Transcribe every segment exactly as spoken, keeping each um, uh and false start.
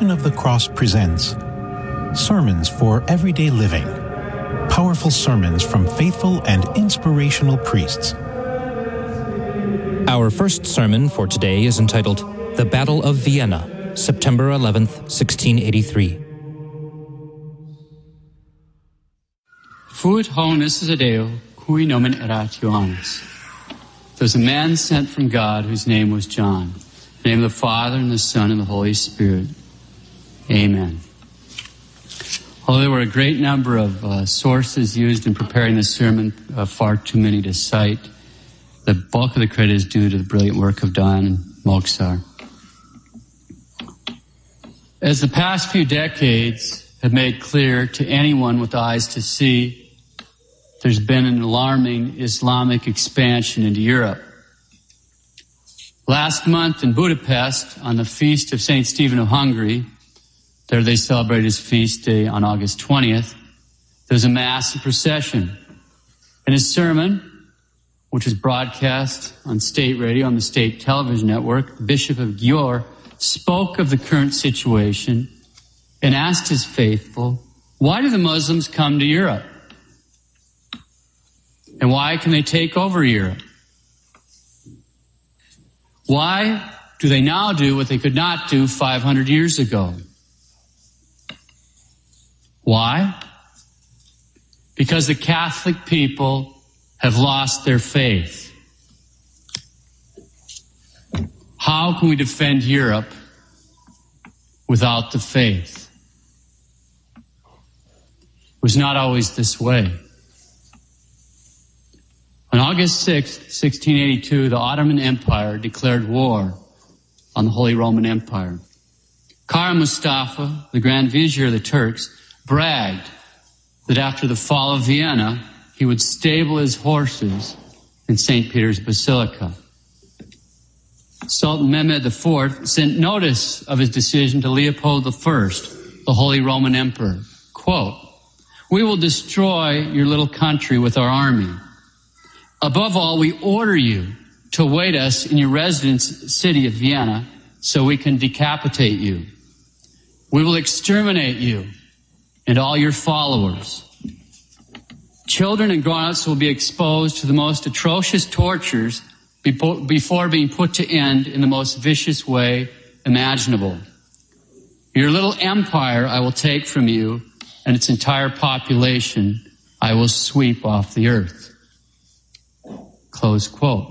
Passion of the Cross presents Sermons for Everyday Living. Powerful sermons from faithful and inspirational priests. Our first sermon for today is entitled The Battle of Vienna, September eleventh, sixteen eighty-three. Fuit hominis Deo, cui nomen erat Johannes. There was a man sent from God whose name was John. In the name of the Father, and the Son, and the Holy Spirit. Amen. Although there were a great number of uh, sources used in preparing this sermon, uh, far too many to cite, the bulk of the credit is due to the brilliant work of Don Moksar. As the past few decades have made clear to anyone with eyes to see, there's been an alarming Islamic expansion into Europe. Last month in Budapest, on the feast of Saint Stephen of Hungary, there they celebrated his feast day on August twentieth, there was a mass and procession. In his sermon, which was broadcast on state radio, on the state television network, the Bishop of Győr spoke of the current situation and asked his faithful, why do the Muslims come to Europe? And why can they take over Europe? Why do they now do what they could not do five hundred years ago? Why? Because the Catholic people have lost their faith. How can we defend Europe without the faith? It was not always this way. On August sixth, sixteen eighty-two, the Ottoman Empire declared war on the Holy Roman Empire. Kara Mustafa, the Grand Vizier of the Turks, bragged that after the fall of Vienna, he would stable his horses in Saint Peter's Basilica. Sultan Mehmed the Fourth sent notice of his decision to Leopold the First, the Holy Roman Emperor. Quote, "We will destroy your little country with our army. Above all, we order you to await us in your residence city of Vienna so we can decapitate you. We will exterminate you and all your followers. Children and grown-ups will be exposed to the most atrocious tortures before being put to end in the most vicious way imaginable. Your little empire I will take from you, and its entire population I will sweep off the earth." Close quote.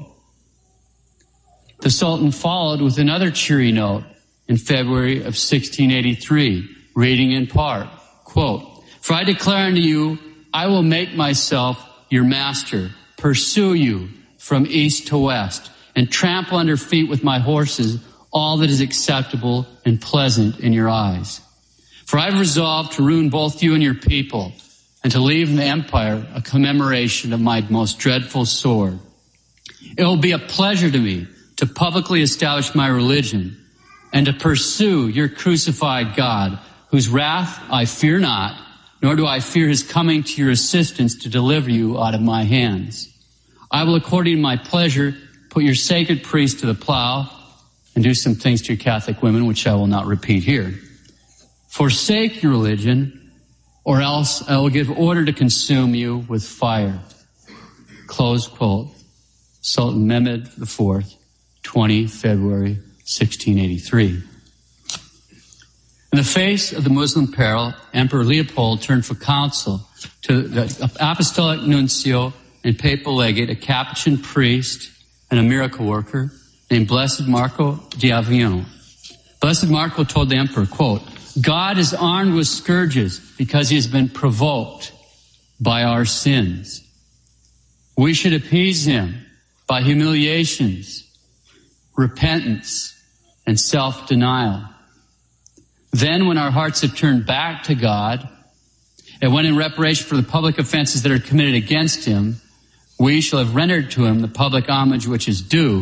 The Sultan followed with another cheery note in February of sixteen eighty-three, reading in part, quote, "For I declare unto you, I will make myself your master, pursue you from east to west, and trample under feet with my horses all that is acceptable and pleasant in your eyes. For I have resolved to ruin both you and your people, and to leave in the empire a commemoration of my most dreadful sword. It will be a pleasure to me to publicly establish my religion and to pursue your crucified God, whose wrath I fear not, nor do I fear his coming to your assistance to deliver you out of my hands. I will, according to my pleasure, put your sacred priests to the plow and do some things to your Catholic women, which I will not repeat here. Forsake your religion, or else I will give order to consume you with fire." Close quote. Sultan Mehmed the Fourth, the twentieth of February, sixteen eighty-three. In the face of the Muslim peril, Emperor Leopold turned for counsel to the apostolic nuncio and papal legate, a Capuchin priest and a miracle worker named Blessed Marco d'Avignone. Blessed Marco told the emperor, quote, "God is armed with scourges because he has been provoked by our sins. We should appease him by humiliations, repentance, and self-denial. Then when our hearts have turned back to God, and when in reparation for the public offenses that are committed against him, we shall have rendered to him the public homage which is due,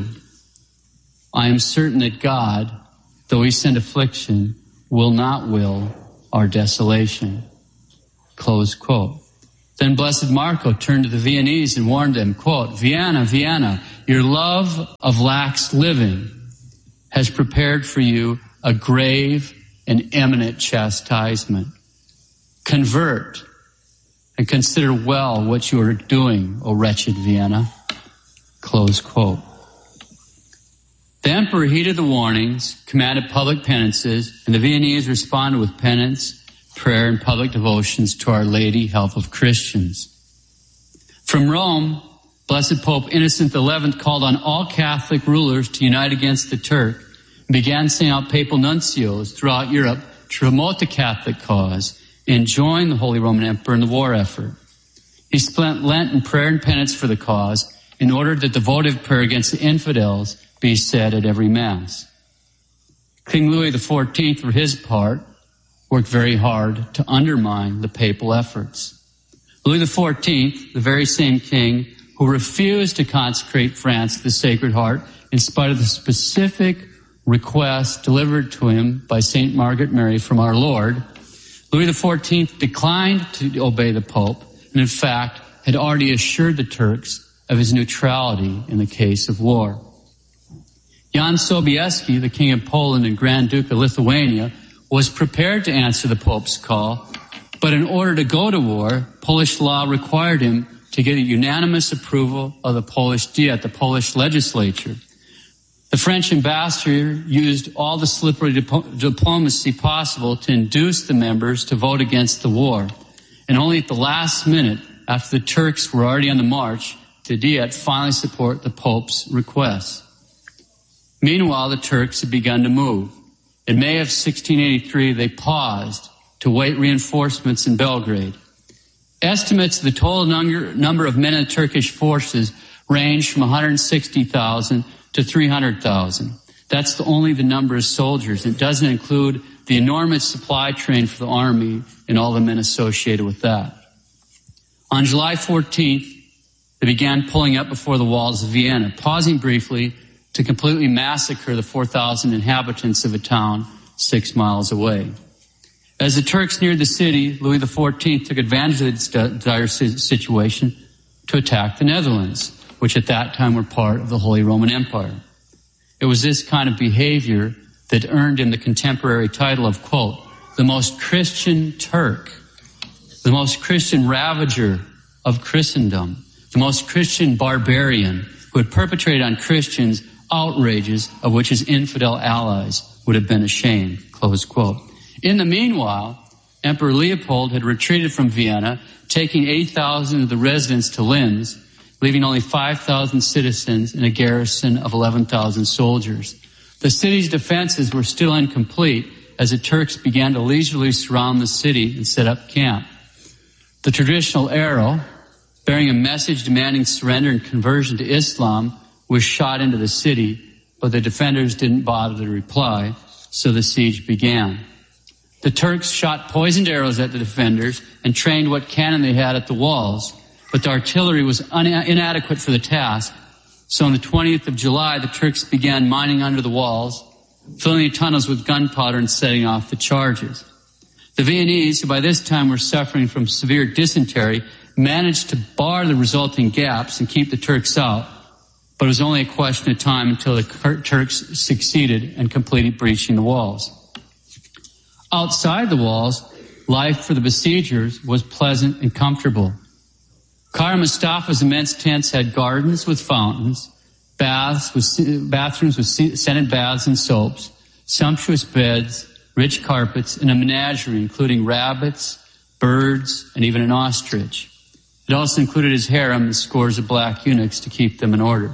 I am certain that God, though he send affliction, will not will our desolation." Close quote. Then Blessed Marco turned to the Viennese and warned them, quote, "Vienna, Vienna, your love of lax living has prepared for you a grave and imminent chastisement. Convert and consider well what you are doing, O wretched Vienna. Close quote. The emperor heeded the warnings, commanded public penances, and the Viennese responded with penance, prayer, and public devotions to Our Lady, Help of Christians. From Rome, Blessed Pope Innocent the eleventh called on all Catholic rulers to unite against the Turk and began sending out papal nuncios throughout Europe to promote the Catholic cause and join the Holy Roman Emperor in the war effort. He spent Lent in prayer and penance for the cause in order that the votive prayer against the infidels be said at every Mass. King Louis the fourteenth, for his part, worked very hard to undermine the papal efforts. Louis the fourteenth, the very same king who refused to consecrate France to the Sacred Heart in spite of the specific request delivered to him by Saint Margaret Mary from our Lord, Louis the fourteenth declined to obey the Pope and in fact had already assured the Turks of his neutrality in the case of war. Jan Sobieski, the King of Poland and Grand Duke of Lithuania, was prepared to answer the Pope's call, but in order to go to war, Polish law required him to get a unanimous approval of the Polish Diet, the Polish legislature. The French ambassador used all the slippery dip- diplomacy possible to induce the members to vote against the war. And only at the last minute, after the Turks were already on the march, did the Diet finally support the Pope's request. Meanwhile, the Turks had begun to move. In May of sixteen eighty-three, they paused to wait reinforcements in Belgrade. Estimates of the total number of men in the Turkish forces range from one hundred sixty thousand to three hundred thousand. That's the, only the number of soldiers. It doesn't include the enormous supply train for the army and all the men associated with that. On July fourteenth, they began pulling up before the walls of Vienna, pausing briefly to completely massacre the four thousand inhabitants of a town six miles away. As the Turks neared the city, Louis the fourteenth took advantage of this dire situation to attack the Netherlands, which at that time were part of the Holy Roman Empire. It was this kind of behavior that earned him the contemporary title of, quote, the most Christian Turk, the most Christian ravager of Christendom, the most Christian barbarian who had perpetrated on Christians outrages of which his infidel allies would have been ashamed, close quote. In the meanwhile, Emperor Leopold had retreated from Vienna, taking eight thousand of the residents to Linz, leaving only five thousand citizens and a garrison of eleven thousand soldiers. The city's defenses were still incomplete as the Turks began to leisurely surround the city and set up camp. The traditional arrow, bearing a message demanding surrender and conversion to Islam, was shot into the city, but the defenders didn't bother to reply, so the siege began. The Turks shot poisoned arrows at the defenders and trained what cannon they had at the walls, but the artillery was un- inadequate for the task. So on the twentieth of July, the Turks began mining under the walls, filling the tunnels with gunpowder and setting off the charges. The Viennese, who by this time were suffering from severe dysentery, managed to bar the resulting gaps and keep the Turks out, but it was only a question of time until the Turks succeeded in completely breaching the walls. Outside the walls, life for the besiegers was pleasant and comfortable. Kara Mustafa's immense tents had gardens with fountains, baths with, bathrooms with scented baths and soaps, sumptuous beds, rich carpets, and a menagerie including rabbits, birds, and even an ostrich. It also included his harem and scores of black eunuchs to keep them in order.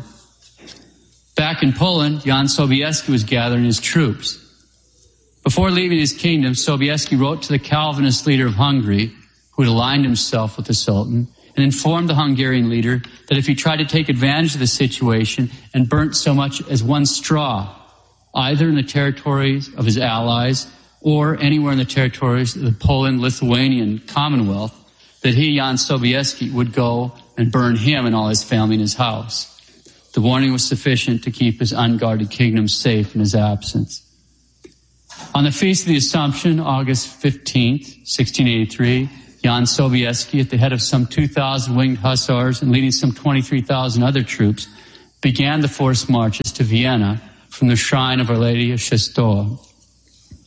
Back in Poland, Jan Sobieski was gathering his troops. Before leaving his kingdom, Sobieski wrote to the Calvinist leader of Hungary, who had aligned himself with the Sultan, and informed the Hungarian leader that if he tried to take advantage of the situation and burnt so much as one straw, either in the territories of his allies or anywhere in the territories of the Poland-Lithuanian Commonwealth, that he, Jan Sobieski, would go and burn him and all his family in his house. The warning was sufficient to keep his unguarded kingdom safe in his absence. On the Feast of the Assumption, August fifteenth, sixteen eighty-three, Jan Sobieski, at the head of some two thousand winged hussars and leading some twenty-three thousand other troops, began the forced marches to Vienna from the shrine of Our Lady of Czestochowa.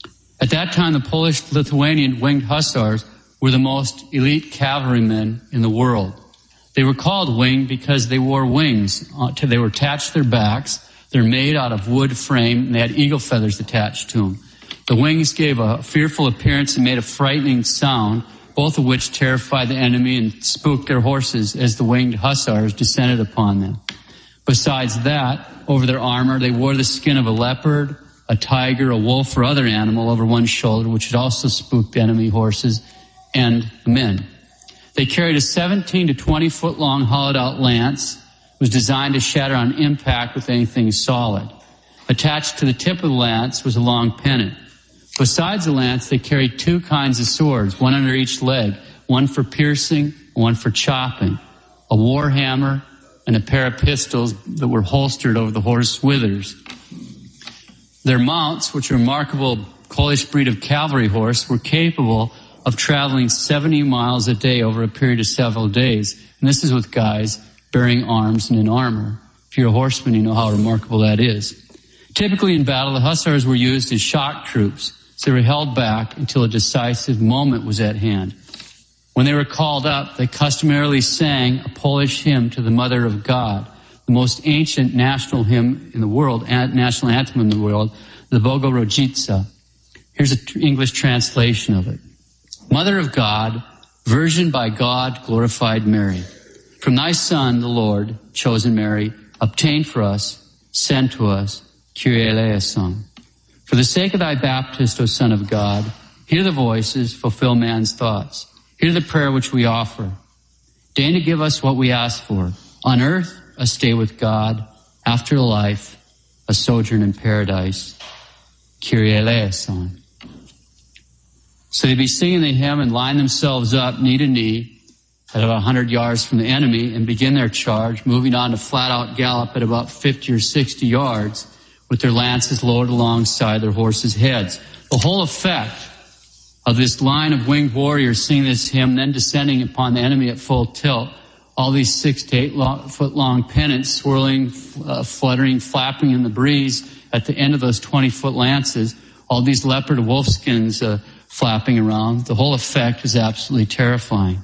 At that time, the Polish-Lithuanian winged hussars were the most elite cavalrymen in the world. They were called winged because they wore wings. They were attached to their backs. They're made out of wood frame, and they had eagle feathers attached to them. The wings gave a fearful appearance and made a frightening sound, both of which terrified the enemy and spooked their horses as the winged hussars descended upon them. Besides that, over their armor, they wore the skin of a leopard, a tiger, a wolf, or other animal over one shoulder, which had also spooked enemy horses and the men. They carried a seventeen to twenty foot long hollowed out lance. It was designed to shatter on impact with anything solid. Attached to the tip of the lance was a long pennant. Besides the lance, they carried two kinds of swords, one under each leg, one for piercing and one for chopping, a war hammer, and a pair of pistols that were holstered over the horse withers. Their mounts, which are a remarkable Polish breed of cavalry horse, were capable of traveling seventy miles a day over a period of several days. And this is with guys bearing arms and in armor. If you're a horseman, you know how remarkable that is. Typically in battle, the hussars were used as shock troops, so they were held back until a decisive moment was at hand. When they were called up, they customarily sang a Polish hymn to the Mother of God, the most ancient national hymn in the world, national anthem in the world, the Bogorodzica. Here's an English translation of it. Mother of God, Virgin by God, glorified Mary, from thy Son, the Lord, chosen Mary, obtained for us, sent to us, Kyrie eleison. For the sake of thy Baptist, O Son of God, hear the voices, fulfill man's thoughts. Hear the prayer which we offer. Deign to give us what we ask for. On earth, a stay with God. After life, a sojourn in paradise. Kyrie eleison. So they'd be singing the hymn and line themselves up knee to knee at about one hundred yards from the enemy and begin their charge, moving on to flat-out gallop at about fifty or sixty yards with their lances lowered alongside their horses' heads. The whole effect of this line of winged warriors singing this hymn, then descending upon the enemy at full tilt, all these six to eight long, foot long pennants swirling, uh, fluttering, flapping in the breeze at the end of those twenty foot lances, all these leopard wolfskins uh, flapping around. The whole effect is absolutely terrifying.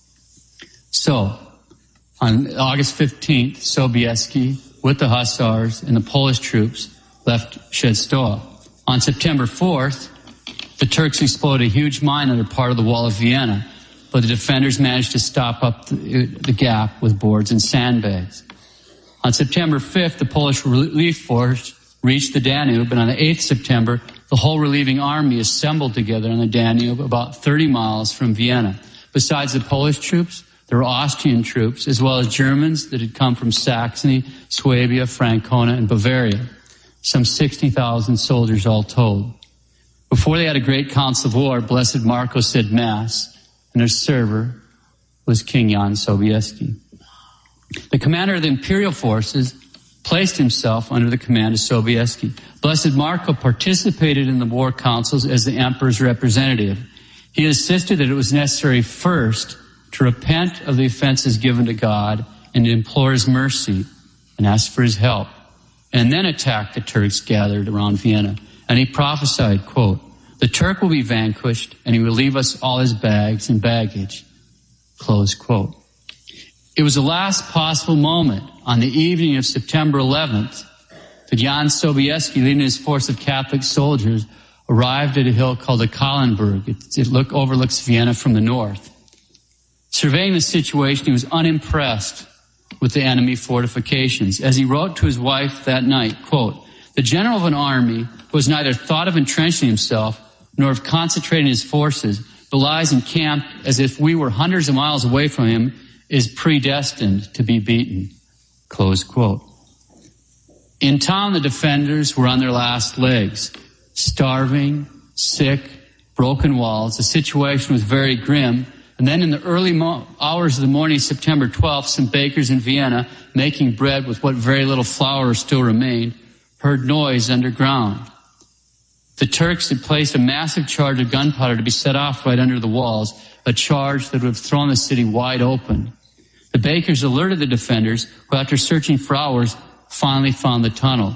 So, on August fifteenth, Sobieski, with the hussars and the Polish troops, left Częstochowa. On September fourth, the Turks exploded a huge mine under part of the wall of Vienna, but the defenders managed to stop up the, the gap with boards and sandbags. On September fifth, the Polish relief force reached the Danube, and on the eighth of September, the whole relieving army assembled together on the Danube about thirty miles from Vienna. Besides the Polish troops, there were Austrian troops, as well as Germans that had come from Saxony, Swabia, Franconia, and Bavaria. Some sixty thousand soldiers all told. Before they had a great council of war, Blessed Marco said Mass, and their server was King Jan Sobieski. The commander of the imperial forces placed himself under the command of Sobieski. Blessed Marco participated in the war councils as the emperor's representative. He insisted that it was necessary first to repent of the offenses given to God and to implore his mercy and ask for his help, and then attack the Turks gathered around Vienna. And he prophesied, quote, the Turk will be vanquished and he will leave us all his bags and baggage, close quote. It was the last possible moment on the evening of September eleventh that Jan Sobieski, leading his force of Catholic soldiers, arrived at a hill called the Kahlenberg. It, it look, overlooks Vienna from the north. Surveying the situation, he was unimpressed with the enemy fortifications. As he wrote to his wife that night, quote, the general of an army who has neither thought of entrenching himself nor of concentrating his forces, but lies encamped as if we were hundreds of miles away from him, is predestined to be beaten, close quote. In town, the defenders were on their last legs, starving, sick, broken walls. The situation was very grim. And then in the early mo- hours of the morning, September twelfth, some bakers in Vienna, making bread with what very little flour still remained, heard noise underground. The Turks had placed a massive charge of gunpowder to be set off right under the walls, a charge that would have thrown the city wide open. The bakers alerted the defenders, who after searching for hours finally found the tunnel.